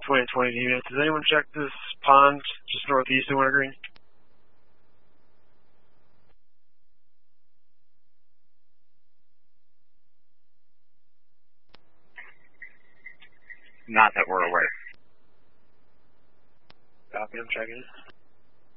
2020 units. Does anyone check this pond just northeast of Wintergreen? Not that we're aware. Copy, I'm checking.